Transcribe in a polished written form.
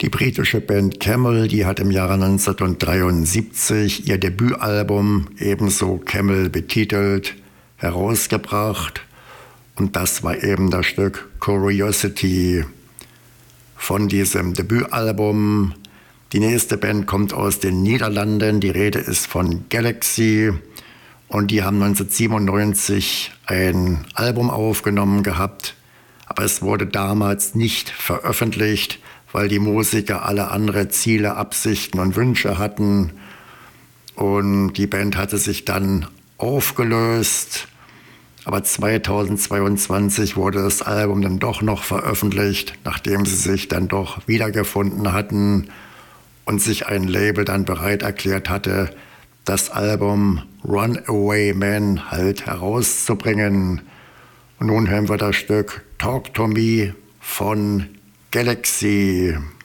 Die britische Band Camel, die hat im Jahre 1973 ihr Debütalbum, ebenso Camel betitelt, herausgebracht. Und das war eben das Stück Curiosity von diesem Debütalbum. Die nächste Band kommt aus den Niederlanden, die Rede ist von Galaxy. Und die haben 1997 ein Album aufgenommen gehabt, aber es wurde damals nicht veröffentlicht, weil die Musiker alle andere Ziele, Absichten und Wünsche hatten. Und die Band hatte sich dann aufgelöst. Aber 2022 wurde das Album dann doch noch veröffentlicht, nachdem sie sich dann doch wiedergefunden hatten und sich ein Label dann bereit erklärt hatte, das Album Runaway Man halt herauszubringen. Und nun hören wir das Stück Talk to Me von Galaxy.